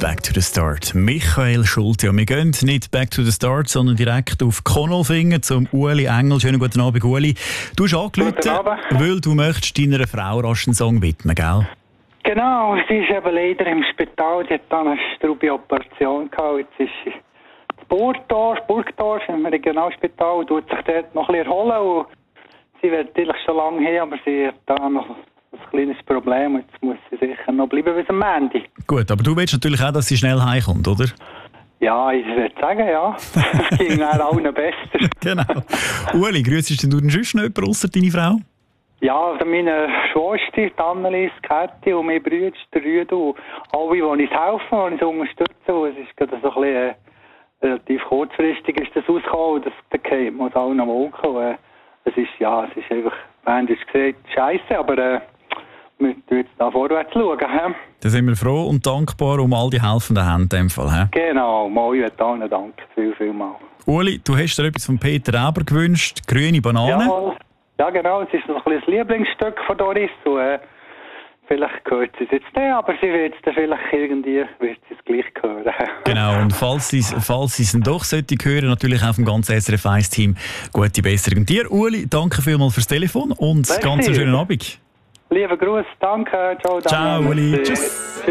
Back to the Start. Michael Schulte. Und wir gehen nicht Back to the Start, sondern direkt auf Konolfingen zum Ueli Engel. Schönen guten Abend, Ueli. Du hast angerufen, weil du möchtest deiner Frau rasch einen Song widmen, gell? Genau, sie ist eben leider im Spital. Sie hat dann eine Strubi-Operation gehabt. Jetzt ist sie in Burgdorf, im Regionalspital, und tut sich dort noch ein bisschen erholen. Und sie wird natürlich schon lange her, aber sie hat da noch ein kleines Problem. Jetzt muss sie sicher noch bleiben bis am Montag. Gut, aber du willst natürlich auch, dass sie schnell heimkommt, oder? Ja, ich würde sagen, ja. Das ging allen besser. Genau. Ueli, grüßest du denn sonst noch jemanden ausser deine Frau? Ja, also meine Schwester, die Annelies, Käthi und mein Bruder, der Rüdu, und alle, die uns helfen, die uns unterstützen. Und es ist gerade so ein bisschen, relativ kurzfristig ist das rausgekommen, und das geht man aus allen Wolken. Es ist einfach, wenn du es gesagt, scheiße, aber wir müssen jetzt da vorwärts schauen. He? Da sind wir froh und dankbar um all die helfenden Hände in dem Fall. He? Genau, mal, ich möchte allen danken, viel mal. Ueli, du hast dir etwas von Peter Eber gewünscht, «Grüne Banane». Ja, genau, es ist noch ein bisschen das Lieblingsstück von Doris. Und, vielleicht gehört sie es jetzt nicht, aber sie wird es dann vielleicht irgendwie gleich hören. Genau, und falls sie es dann doch sollte hören, natürlich auch vom ganzen SRF 1-Team gute Besserung. Und dir, Ueli, danke vielmals fürs Telefon und ganz einen schönen Abend. Lieber Gruß, danke, ciao. Ciao, Ueli, tschüss.